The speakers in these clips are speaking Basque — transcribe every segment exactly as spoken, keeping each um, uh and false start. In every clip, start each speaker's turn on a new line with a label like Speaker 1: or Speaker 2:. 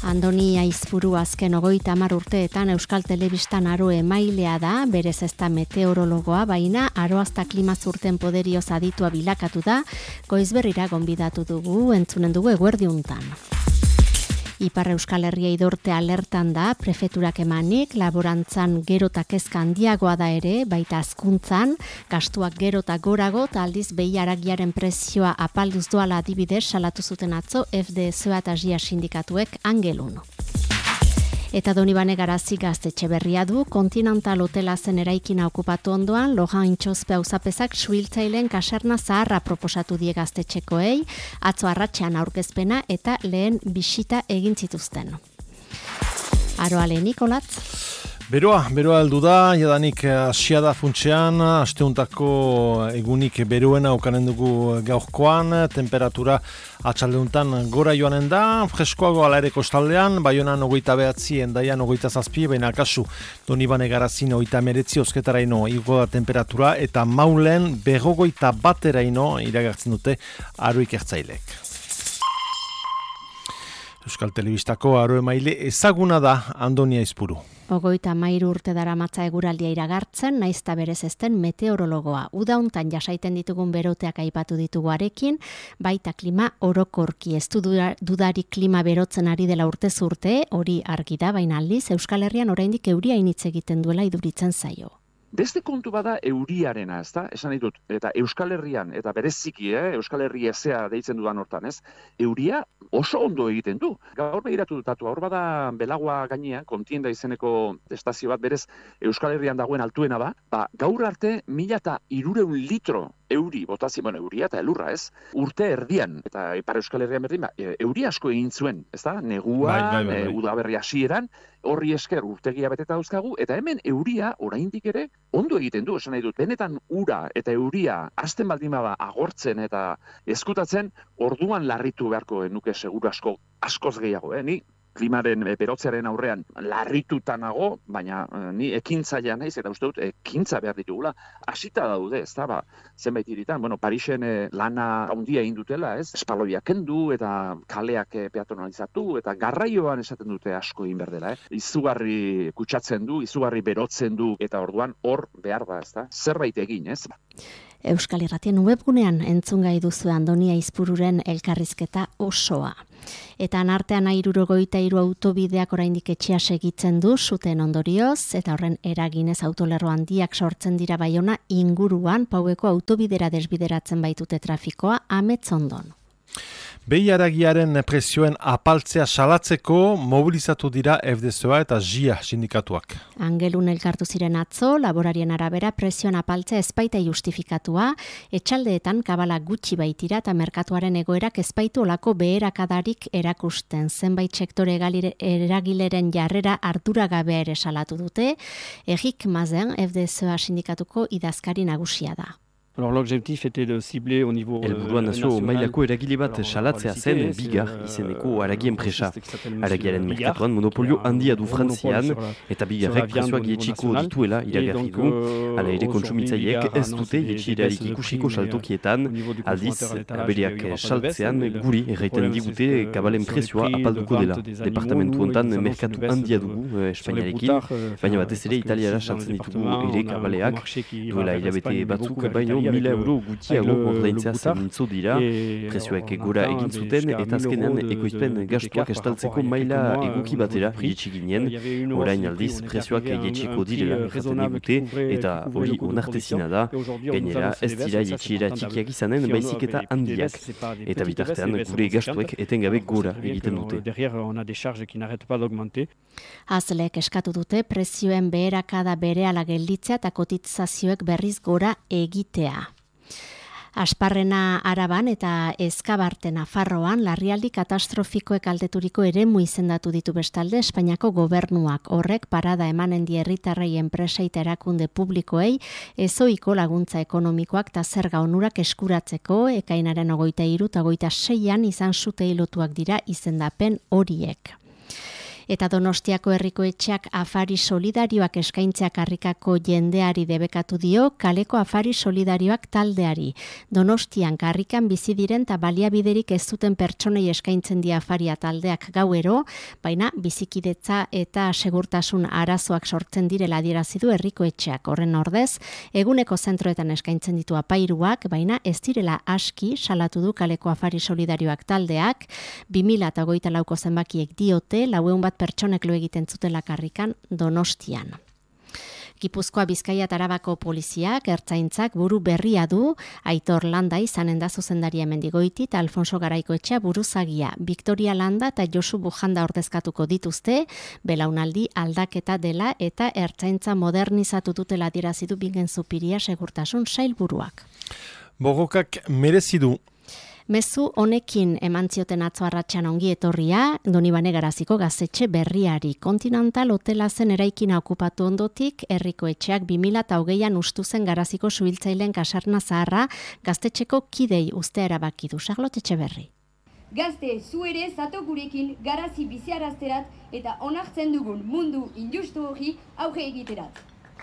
Speaker 1: Andoni Aizpuru azken hogeita hamar urteetan Euskal Telebistan aro emailea da, berez ez da meteorologoa, baina aroazta klima zurten poderioz aditua bilakatu da, Goizberrira gonbidatu dugu, entzunen dugu eguerdi untan. Ipar Euskal Herria idorte alertan da, prefeturak emanik, laborantzan gerota kezka handiagoa da ere, baita hazkuntzan, gastuak gerota gorago, eta aldiz behi haragiaren prezioa apalduz doala adibidez salatu zuten atzo F D S eta G I A sindikatuek Angelun. Eta Donibane Garazi gaztetxe berria du, Continental hotela zen eraikina okupatu ondoan, Lohan Intxozpe auzapezak suhiltzaileen kaserna zaharra proposatu die gaztetxekoei, atzo arratsean aurkezpena eta lehen bisita egin zituzten. Aroa lehenik, Olatz?
Speaker 2: Beroa, beroa heldu da, jadanik hasia da funtsean, asteuntako egunik beroena okanen dugu gaurkoan, temperatura atxaldeuntan gora joanen da, freskoago ala ere kostaldean, Baionan hogeita behatzi, Endaian hogeita zazpi, baina kasu Donibane Garazin hogeita meretzi osketaraino igo da temperatura, eta Maulen berrogeita bateraino iragartzen dute aroik ertzailek. Euskal Telebistako aro emaile ezaguna da Andoni Aizpuru.
Speaker 1: Ogoita mairu urte daramatza eguraldia iragartzen, naizta berez ezten meteorologoa. Uda hontan jasaiten ditugun beroteak aipatu ditugu arekin, baita klima orokorki. Ez du dudarik klima berotzen ari dela urtez urte, hori argi da, baina aldiz Euskal Herrian oraindik euria initz egiten duela iduritzen zaio.
Speaker 3: Beste kontu bada euriarena, ezta? Esan ditut, eta Euskal Herrian, eta bereziki, eh? Euskal Herri ezea deitzen dudan hortan, ez? Euria oso ondo egiten du. Gaur begiratu dutatu, gaur bada Belagua gainean, Kontienda izeneko estazio bat, berez Euskal Herrian dagoen altuena da, ba, gaur arte mila eta hirureun litro euri, botazio, bueno, euria eta elurra, ez? Urte erdian, eta Ipar Euskal Herrian berdin, ba, euri asko egin zuen, ezta? Neguan, bai, bai, bai, bai. Udaberri hasieran, horri esker urtegia beteta dauzkagu, eta hemen euria oraindik ere ondo egiten du, esan nahi dut, benetan ura eta euria hasten baldin bada agortzen eta eskutatzen, orduan larritu beharko nuke seguru asko, askoz gehiago, eh? Ni klimaren berotzearen aurrean larrituta nago, baina ni ekintzailea naiz, eta uste dut ekintza behar ditugula, hasita daude, ez da, ba, zenbait hiritan, bueno, Parisen eh, lana handia egin dutela, ez, espaloiak kendu, eta kaleak eh, peatonalizatu, eta garraioan esaten dute asko egin behar dela, eh? Izugarri kutsatzen du, izugarri berotzen du, eta orduan hor behar da, ez da, zerbait egin, ez?
Speaker 1: Euskal Irratien webgunean entzun gai duzu Andoni Aizpururen elkarrizketa osoa. Eta artean hirurogeita hiru autobideak oraindik etxea segitzen du zuten ondorioz, eta horren eraginez autolerro handiak sortzen dira Baiona inguruan, Paueko autobidera desbideratzen baitute trafikoa Ametsondon.
Speaker 2: Behi haragiaren prezioen apaltzea salatzeko mobilizatu dira F D S eta G I A sindikatuak.
Speaker 1: Angelun elkartu ziren atzo, laborarien arabera prezioen apaltzea ezpaita justifikatua, etxaldeetan kabala gutxi baitira eta merkatuaren egoerak ezpaitu olako beherakadarik erakusten. Zenbait sektore eragileren jarrera arduragabea ere salatu dute, Egik Mazen F D S sindikatuko idazkari nagusia da.
Speaker 4: Alors l'objectif était de cibler au niveau
Speaker 5: Helburua nazio mailako eragile bat salatzea zen Bigar izeneko haragi enpresa. Haragiaren merkatuan monopolio handia du Frantzian eta Bigarrek prezioak jetxiko dituela iragarri du. Hala ere kontsumitzaileek ez dute jetxirarik ikusiko saltokietan, aldiz bereak saltzean guri erraiten digute kabalen prezioa apalduko dela. Departamentu hontan merkatu handia dugu Espainiarekin, baina batez ere Italiara saltzen ditugu ere kabaleak, duela hilabete batzuk baino mila euro gutxiago ordaintzea zemintzo dira, prezioek gora egin zuten eta azkenean ekoizpen gastuak estaltzeko maila eguki batera jetxi ginen, orain aldiz prezioak jetxiko direla jaten digute eta hori onartezina da, gainera ez dira jetxiera txikiak izanen baizik eta handiak, eta bitartean gure gastuek etengabe gora egiten dute.
Speaker 1: Azleek eskatu dute prezioen beherakada berehala gelditzea eta kotizazioek berriz gora egitea. Asparrena Araban eta Ezkabarte Nafarroan larrialdi katastrofikoek aldeturiko eremu izendatu ditu bestalde Espainiako gobernuak. Horrek parada emanen die herritarrei enpresa eta erakunde publikoei ezoiko laguntza ekonomikoak eta zerga onurak eskuratzeko ekainaren hogeita hiru eta hogeita seian izan zutei lotuak dira izendapen horiek. Eta Donostiako herriko etxeak afari solidarioak eskaintzeak karrikako jendeari debekatu dio kaleko afari solidarioak taldeari. Donostian karrikan bizi diren eta baliabiderik ez duten pertsonei eskaintzen die afaria taldeak gauero, baina bizikidetza eta segurtasun arazoak sortzen direla adierazi du herriko etxeak. Horren ordez, eguneko zentroetan eskaintzen ditu apairuak, baina ez direla aski salatu du kaleko afari solidarioak taldeak. bi mila hogeita lauko zenbakiek diote lauehun bat pertsonek lo egiten zutela karrikan Donostian. Gipuzkoa, Bizkaia eta Arabako poliziak ertzaintzak buru berria du, Aitor Landa izanen da zuzendaria Mendigoiti eta Alfonso Garaikoetxea buruzagia. Victoria Landa eta Josu Bujanda ordezkatuko dituzte, belaunaldi aldaketa dela eta ertzaintza modernizatu dutela adierazi du Bingen Zupiria segurtasun sailburuak.
Speaker 2: Borrokak merezi du.
Speaker 1: Mezu honekin eman zioten atzo arratsan ongi etorria, Donibane Garaziko gaztetxe berriari. Continental hotela zen eraikina okupatu ondotik, herriko etxeak bi mila hogeian ustu zen Garaziko suhiltzaileen kasarna zaharra gaztetxeko kidei ustea erabaki du. Charlotte Etxeberri.
Speaker 6: Gazte, zu ere zato gurekin Garazi biziarazterat eta onartzen dugun mundu injustu hori aurre egiterat.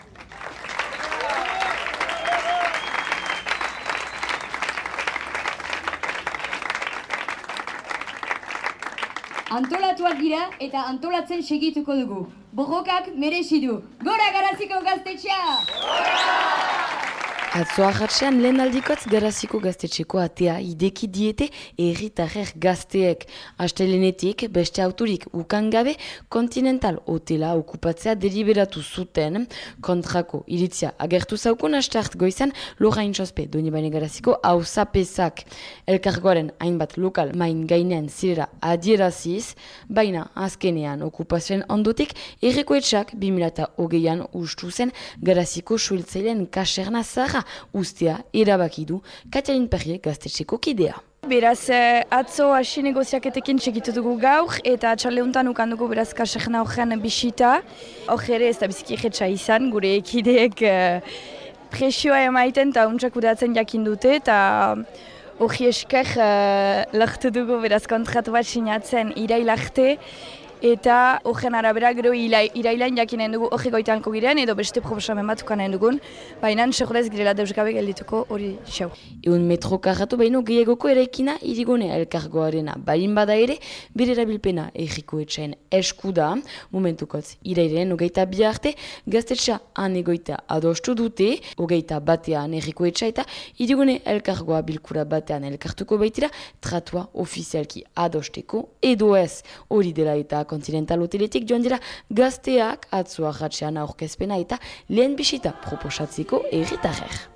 Speaker 6: Antolatuak gira eta antolatzen segituko dugu. Borrokak merezi du. Gora Garaziko gaztetxea!
Speaker 7: Atzo ahatsean lehen aldikotz Garaziko gaztetxeko atea ideki diete herritarrer gazteek. Astelenetik beste autorik ukangabe Continental hotela okupatzea deliberatu zuten kontrako iritzia agertu zaukun astart goizan Lorain Txospe Donibane Garaziko auzapezak. Elkargoaren hainbat lokal main gainean zirera adieraziz, baina azkenean okupazioen ondotik herriko etxak bi mila hogeian ustu zen Garaziko suhiltzaileen kaserna zaharra ustea erabaki du Katalin Perriek gaztetxeko kidea.
Speaker 8: Beraz, atzo hasi negoziaketekin segitu dugu gaur eta atxaldeuntan ukandugu beraz kaserna horren bisita. Hor ere ez da biziki jetxa izan, gure kideek presioa emaiten eta untsak udatzen jakin dute eta hori esker lortu dugu beraz kontratu bat sinatzen irailarte. Eta horren arabera gero irailan jakinen dugu hori goitanko girean edo beste proposamen bat ukanen dugun, baina segurez girela deusgabe geldituko hori xau.
Speaker 7: Egun metro karratu baino gehiagoko eraikina irigone elkargoarena bain bada ere, bere erabilpena herriko etxaen esku da, momentukotz irairen hogeita bi arte, gaztetxa han egoita adostu dute, hogeita batean herriko etxa eta irigone elkargoa bilkura batean elkartuko baitira, tratua ofizialki adosteko edo ez hori dela eta Continental hoteletik joan dira gazteak atzoa jatxean aurkezpena eta lehen bisita proposatzeko herritarrer.